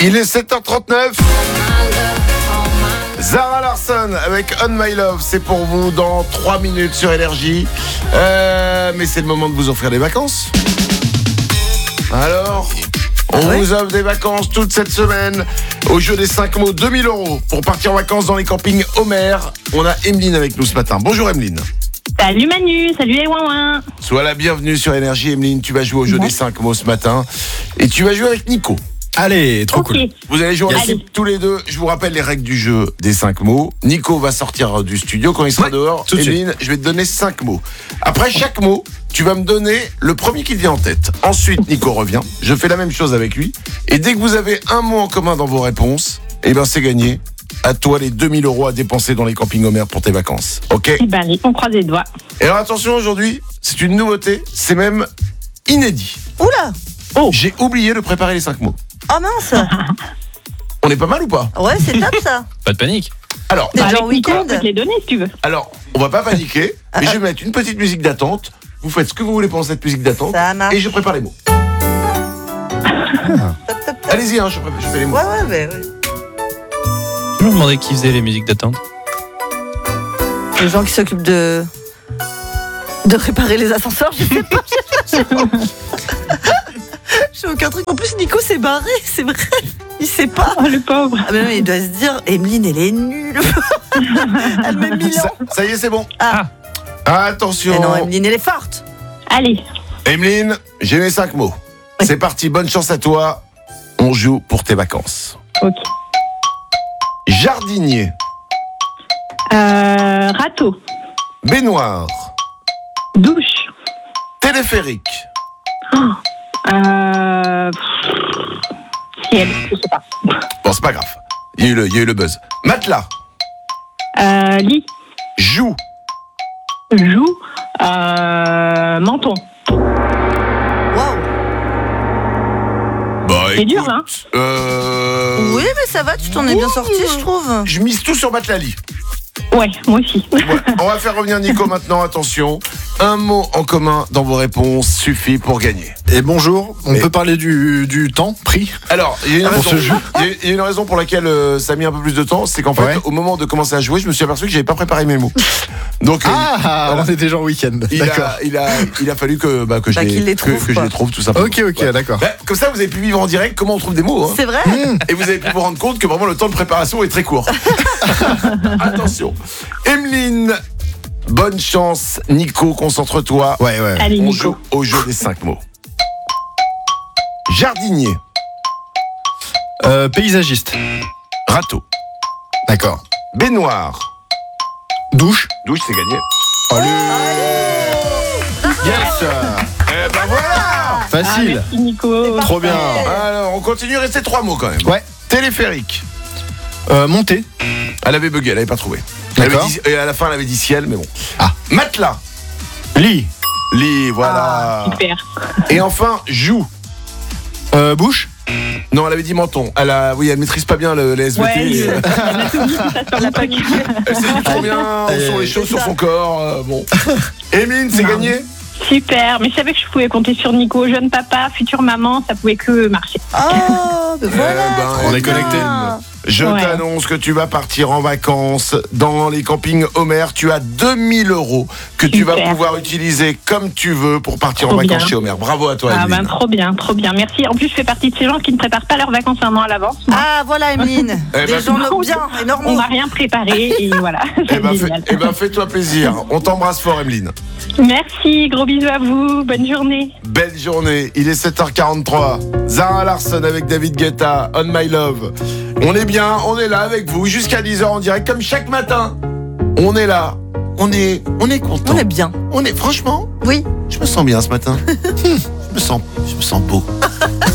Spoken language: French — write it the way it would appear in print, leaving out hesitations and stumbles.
Il est 7h39. Zara Larsson avec On My Love, c'est pour vous dans 3 minutes sur Énergie. Mais c'est le moment de vous offrir des vacances. Alors, on vous offre des vacances toute cette semaine. Au jeu des 5 mots, 2000 € pour partir en vacances dans les campings Homer. On a Emeline avec nous ce matin. Bonjour Emeline. Salut Manu, salut les ouin-ouin. Sois la bienvenue sur Énergie. Emeline, tu vas jouer au jeu des 5 mots ce matin. Et tu vas jouer avec Nico. Allez, trop cool. Vous allez jouer ensemble tous les deux. Je vous rappelle les règles du jeu des 5 mots. Nico va sortir du studio quand il sera dehors. Emeline, je vais te donner 5 mots. Après chaque mot, tu vas me donner le premier qui te vient en tête. Ensuite, Nico revient. Je fais la même chose avec lui. Et dès que vous avez un mot en commun dans vos réponses, eh ben c'est gagné. À toi les 2000 € à dépenser dans les campings Homer pour tes vacances. Ok ? Eh ben allez, on croise les doigts. Et alors attention, aujourd'hui, c'est une nouveauté. C'est même inédit. Oula! J'ai oublié de préparer les 5 mots. Oh mince! On est pas mal ou pas? Ouais, c'est top ça! Pas de panique. Alors, Déjà Avec en Nico, week-end. on peut te les donner si tu veux. on va pas paniquer, mais je vais mettre une petite musique d'attente. Vous faites ce que vous voulez pendant cette musique d'attente. Ça marche. Et je prépare les mots. Top, top, top. Allez-y, je fais les mots. Ouais. Je me demandais qui faisait les musiques d'attente. Les gens qui s'occupent de réparer les ascenseurs, je sais pas. J'ai aucun truc. En plus, Nico s'est barré, c'est vrai. Il sait pas. Oh le pauvre. Ah mais non, il doit se dire, Emeline, elle est nulle. Elle met 1000 ans. Ça y est, c'est bon. Ah. Attention. Mais non, Emeline, elle est forte. Allez, Emeline, j'ai mes 5 mots. Oui. C'est parti, bonne chance à toi. On joue pour tes vacances. ok. Jardinier, Râteau, baignoire, douche, téléphérique, ciel, je sais pas. bon c'est pas grave, il y a eu le buzz. Matelas, Lit, joue, joue, menton. Waouh. bah, C'est écoute, dur, hein. Oui, mais ça va, tu t'en es bien sorti, je trouve. Je mise tout sur matelas-lit. Ouais, moi aussi. Ouais, on va faire revenir Nico maintenant, attention. Un mot en commun dans vos réponses suffit pour gagner. Et bonjour, on Et- peut parler du temps pris. Alors, il y a une Pour raison, ce jeu. il y a une raison pour laquelle ça a mis un peu plus de temps, c'est qu'en fait, Ouais. au moment de commencer à jouer, je me suis aperçu que j'avais pas préparé mes mots. Donc, Ah, on était genre week-end. D'accord. il a fallu que je qu'il les trouve, je quoi. les trouve tout simplement. Ok, Ouais. d'accord. Bah, comme ça, vous avez pu vivre en direct comment on trouve des mots. Hein. C'est vrai? Et vous avez pu vous rendre compte que vraiment le temps de préparation est très court. Attention. Emeline, bonne chance. Nico, concentre-toi. Ouais. Allez On Nico. joue au jeu des 5 mots. Jardinier, Paysagiste. râteau, D'accord. baignoire, Douche. douche, c'est gagné. Yes. Eh ben voilà. Facile. Merci Nico. Trop bien. Alors, on continue, restez 3 mots quand même. Ouais. Téléphérique. Monter. Elle avait bugué, elle avait pas trouvé. Elle D'accord. avait dit- et à la fin, elle avait dit ciel, mais bon. Ah. Matelas, Lit. lit, voilà. Super. Et enfin, joue. Bouche. Non, elle avait dit menton. Elle maîtrise pas bien les SVT. Ouais, elle a tout mis tout ça sur le truc. Elle sait trop bien où sont les choses sur son corps. Bon. Emeline, c'est gagné. Super, mais je savais que je pouvais compter sur Nico, jeune papa, future maman, ça pouvait que marcher. Oh, ben voilà. ben, on trop est connectés. bien. Je Ouais. t'annonce que tu vas partir en vacances dans les campings Homer. Tu as 2000 € que tu vas Super. pouvoir utiliser comme tu veux pour partir en Trop vacances bien. chez Homer. Bravo à toi, Ah Emeline. ben trop bien, merci. En plus, je fais partie de ces gens qui ne préparent pas leurs vacances un an à l'avance. Moi, Ah, voilà, Emeline. Eh Des ben, gens bien et on normaux. n'a rien préparé et voilà. Eh C'est ben, génial. fais-toi plaisir. On t'embrasse fort, Emeline. Merci, gros bisous à vous, bonne journée. Belle journée, il est 7h43. Zara Larsson avec David Guetta, On My Love. On est bien, on est là avec vous jusqu'à 10h en direct, comme chaque matin. On est là, on est content. On est bien. Franchement, Oui. je me sens bien ce matin. je me sens beau.